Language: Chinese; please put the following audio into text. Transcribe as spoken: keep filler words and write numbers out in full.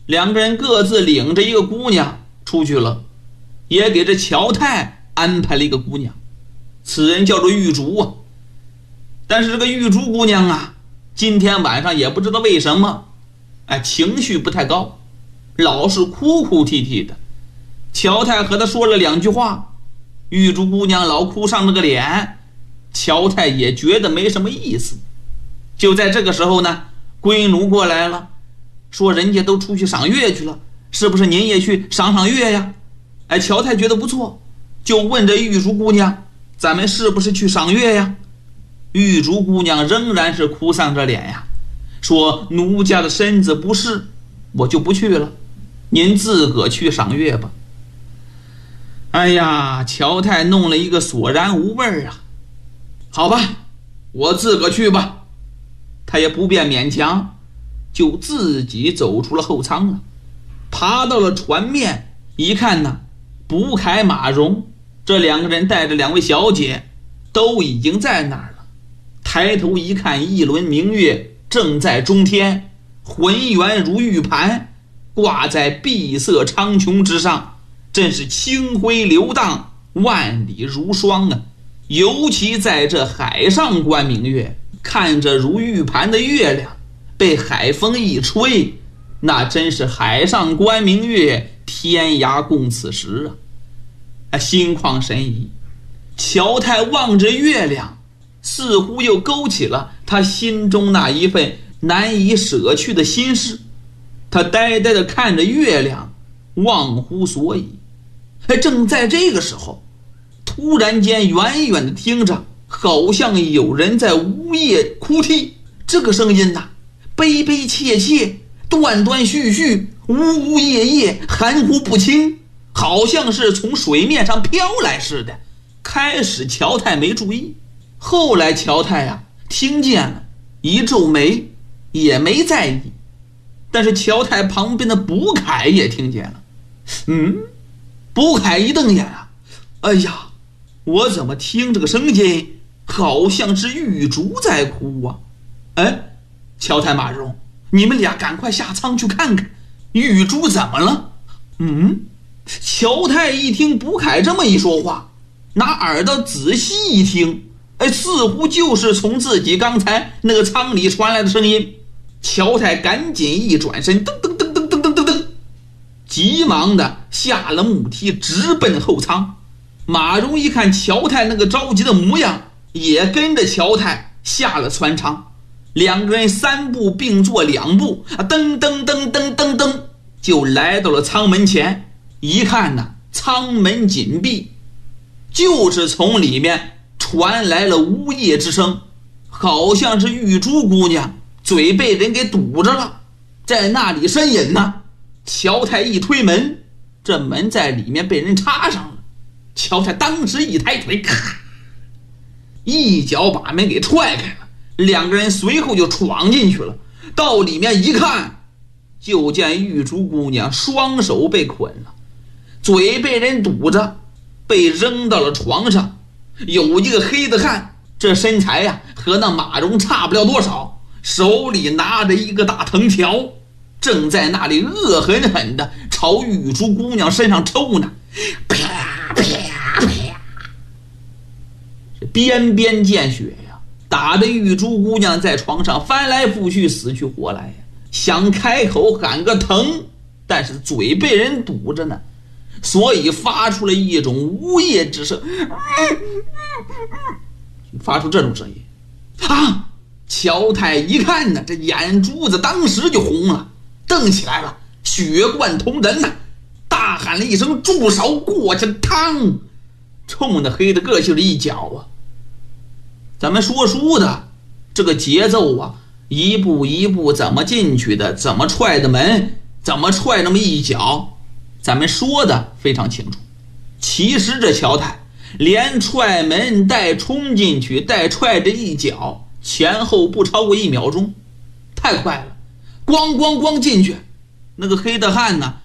两个人各自领着一个姑娘出去了，也给这乔太安排了一个姑娘，此人叫做玉竹啊。但是这个玉竹姑娘啊，今天晚上也不知道为什么，哎，情绪不太高，老是哭哭啼啼的。乔太和她说了两句话，玉竹姑娘老哭上了个脸，乔太也觉得没什么意思。就在这个时候呢，龟奴过来了，说人家都出去赏月去了，是不是您也去赏赏月呀？哎，乔太觉得不错，就问这玉竹姑娘，咱们是不是去赏月呀？玉竹姑娘仍然是哭丧着脸呀，说奴家的身子不适，我就不去了，您自个去赏月吧。哎呀，乔太弄了一个索然无味啊。好吧，我自个去吧。他也不便勉强，就自己走出了后舱了，爬到了船面，一看呢，卜凯马荣这两个人带着两位小姐都已经在那儿了。抬头一看，一轮明月正在中天，浑圆如玉盘，挂在碧色苍穹之上，真是清辉流荡，万里如霜啊。尤其在这海上观明月，看着如玉盘的月亮被海风一吹，那真是海上观明月，天涯共此时啊！心旷神怡。乔太望着月亮，似乎又勾起了他心中那一份难以舍去的心事。他呆呆地看着月亮，忘乎所以。正在这个时候，突然间远远地听着好像有人在呜咽哭啼，这个声音呐、啊，悲悲切切，断断续续，呜呜咽咽，含糊不清，好像是从水面上飘来似的。开始乔太没注意，后来乔太啊听见了，一皱眉，也没在意。但是乔太旁边的卜凯也听见了。嗯，卜凯一瞪眼啊，哎呀，我怎么听这个声音好像是玉竹在哭啊？哎，乔太马荣，你们俩赶快下舱去看看，玉竹怎么了？嗯，乔太一听卜凯这么一说话，拿耳朵仔细一听，哎，似乎就是从自己刚才那个舱里传来的声音。乔太赶紧一转身，噔噔噔噔噔噔噔噔，急忙的下了木梯，直奔后舱。马荣一看乔太那个着急的模样，也跟着乔太下了船舱。两个人三步并作两步，噔噔噔噔噔噔，就来到了舱门前。一看呢，舱门紧闭，就是从里面传来了呜咽之声，好像是玉珠姑娘嘴被人给堵着了，在那里呻吟呢。乔太一推门，这门在里面被人插上了。乔太当时一抬腿，咔，一脚把门给踹开了。两个人随后就闯进去了，到里面一看，就见玉珠姑娘双手被捆了，嘴被人堵着，被扔到了床上。有一个黑的汉，这身材呀、啊、和那马荣差不了多少，手里拿着一个大藤条，正在那里恶狠狠地朝玉珠姑娘身上抽呢。啪啪啪，这边边见血呀，打得玉珠姑娘在床上翻来覆去，死去活来呀，想开口喊个疼，但是嘴被人堵着呢，所以发出了一种呜咽之声，发出这种声音啊！乔太一看呢，这眼珠子当时就红了，瞪起来了，血贯瞳人呐，大喊了一声住手，过去汤，冲那黑的个性的一脚啊！咱们说书的这个节奏啊，一步一步怎么进去的，怎么踹的门，怎么踹那么一脚，咱们说的非常清楚。其实这乔太连踹门带冲进去带踹这一脚，前后不超过一秒钟，太快了。咣咣咣进去，那个黑的汉呢